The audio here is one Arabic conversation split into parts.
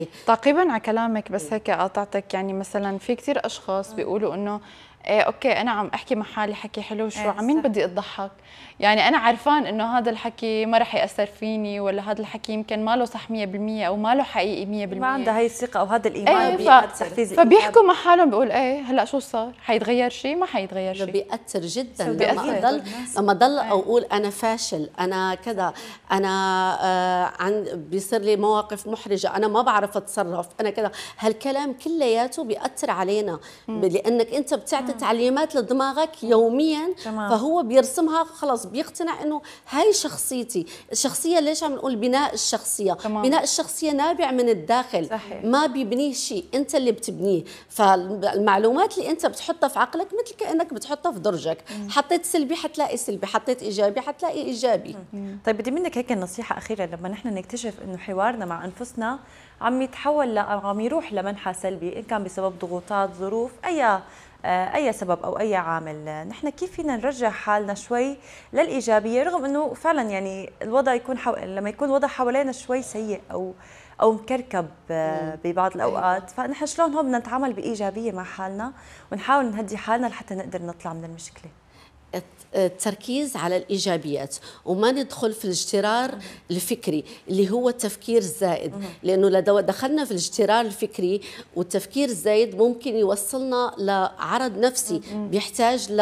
تعقيبا على كلامك بس هيك قاطعتك، يعني مثلا في كثير اشخاص بيقولوا انه ايه اوكي انا عم احكي مع حالي حكي حلو، شو عمين بدي اضحك؟ يعني انا عرفان انه هذا الحكي ما رح ياثر فيني، ولا هذا الحكي يمكن ما له صح 100% او ما له حقيقي 100%، ما عندها هي الثقه او هذا الايمان فبيحكوا مع حالهم بيقول ايه هلا شو صار؟ حيتغير شيء؟ ما حيتغير شيء. بيأثر جدا لما ضل اقول انا فاشل، انا كذا، انا بيصير لي مواقف محرجه، انا ما بعرف اتصرف، انا كذا. هالكلام كلياته بيأثر علينا لانك انت بتعطي تعليمات لدماغك يوميا، فهو بيرسمها خلص، بيقتنع انه هاي شخصيتي. الشخصيه ليش عم نقول بناء الشخصيه؟ بناء الشخصيه نابع من الداخل. صحيح. ما بيبنيه شيء، انت اللي بتبنيه. فالمعلومات اللي انت بتحطها في عقلك مثل كانك بتحطها في درجك. حطيت سلبي حتلاقي سلبي، حطيت ايجابي حتلاقي ايجابي. طيب بدي منك هيك نصيحه اخيره، لما نحن نكتشف انه حوارنا مع انفسنا عم يتحول عم يروح لمنحى سلبي، ان كان بسبب ضغوطات، ظروف، اي سبب او اي عامل، نحن كيف فينا نرجع حالنا شوي للايجابيه، رغم انه فعلا يعني الوضع يكون لما يكون الوضع حوالينا شوي سيء او مكركب ببعض الاوقات، فنحن شلون هون بدنا نتعامل بايجابيه مع حالنا ونحاول نهدي حالنا لحتى نقدر نطلع من المشكله؟ التركيز على الإيجابيات وما ندخل في الاجترار الفكري اللي هو التفكير الزائد، لأنه لو دخلنا في الاجترار الفكري والتفكير الزايد ممكن يوصلنا لعرض نفسي بيحتاج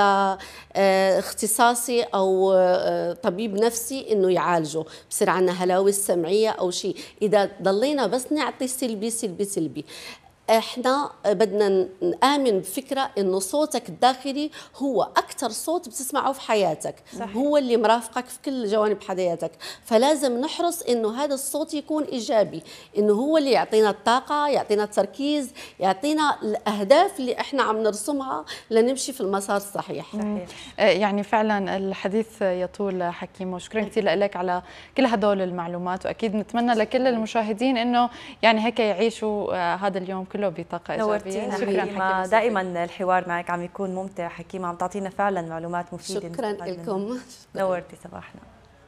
لاختصاصي أو طبيب نفسي إنه يعالجه، بصير عنا هلاوس سمعية أو شيء. إذا ضلينا بس نعطي سلبي سلبي سلبي، احنا بدنا نآمن بفكرة انه صوتك الداخلي هو اكثر صوت بتسمعه في حياتك. صحيح. هو اللي مرافقك في كل جوانب حياتك، فلازم نحرص انه هذا الصوت يكون ايجابي، انه هو اللي يعطينا الطاقة، يعطينا التركيز، يعطينا الاهداف اللي احنا عم نرسمها لنمشي في المسار الصحيح. صحيح. يعني فعلا الحديث يطول حكيم، وشكرا كثير لك على كل هدول المعلومات، واكيد نتمنى لكل المشاهدين انه يعني هيك يعيشوا هذا اليوم كله بطاقة إيجابية. شكرا حكيمة، دائما الحوار معك عم يكون ممتع حكيمة، عم تعطينا فعلا معلومات مفيدة. شكرا لكم، نورتي صباحنا.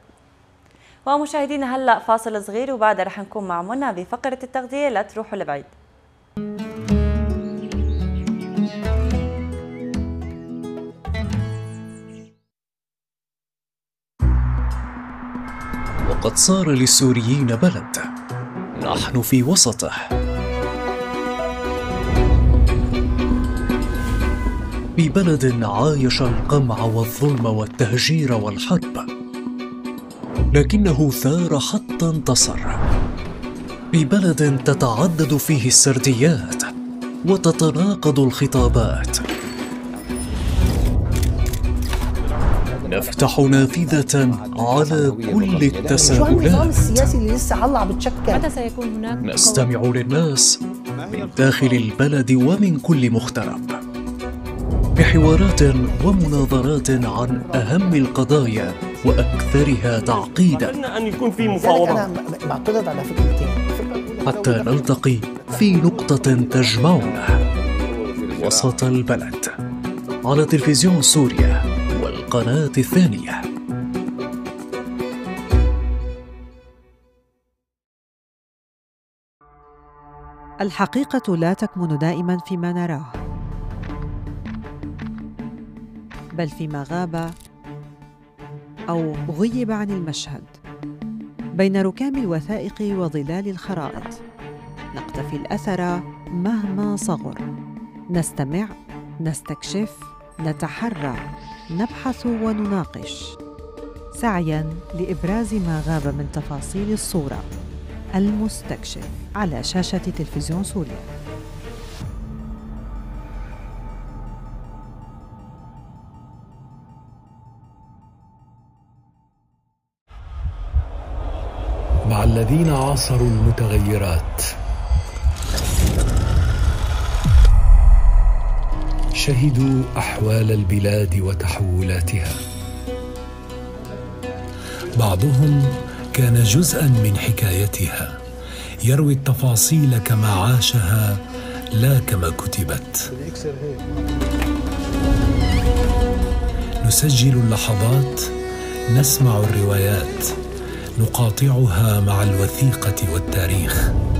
ومشاهدينا هلا فاصل صغير وبعدها رح نكون مع منى بفقرة التغذية، لا تروحوا لبعيد. وقد صار للسوريين بلد نحن في وسطه، ببلد عايش القمع والظلم والتهجير والحرب، لكنه ثار حتى انتصر، ببلد تتعدد فيه السرديات وتتناقض الخطابات. نفتح نافذة على كل التساؤلات. شو النظام السياسي اللي لسه عم بتشكل؟ متى سيكون هناك؟ نستمع للناس من داخل البلد ومن كل مغترب، بحوارات ومناظرات عن أهم القضايا وأكثرها تعقيداً. أن يكون في مفاوضات. أنا بعترض على فكرتين، حتى نلتقي في نقطة تجمعنا وسط البلد، على تلفزيون سوريا والقناة الثانية. الحقيقة لا تكمن دائماً فيما نراه، بل فيما غاب أو غيب عن المشهد، بين ركام الوثائق وظلال الخرائط. نقتفي الأثر مهما صغر، نستمع، نستكشف، نتحرى، نبحث ونناقش، سعياً لإبراز ما غاب من تفاصيل الصورة. المستكشف على شاشة تلفزيون سوريا. مع الذين عاصروا المتغيرات، شهدوا أحوال البلاد وتحولاتها. بعضهم كان جزءاً من حكايتها، يروي التفاصيل كما عاشها لا كما كتبت. نسجل اللحظات، نسمع الروايات، نقاطعها مع الوثيقة والتاريخ.